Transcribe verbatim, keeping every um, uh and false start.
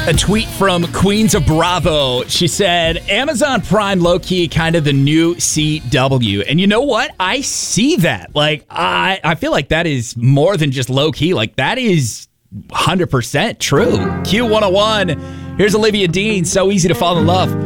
A tweet from Queens of Bravo. She said, Amazon Prime low-key kind of the new C W. And you know what? I see that. Like, I, I feel like that is more than just low-key. Like, that is one hundred percent true. Q one oh one. Here's Olivia Dean. So easy to fall in love.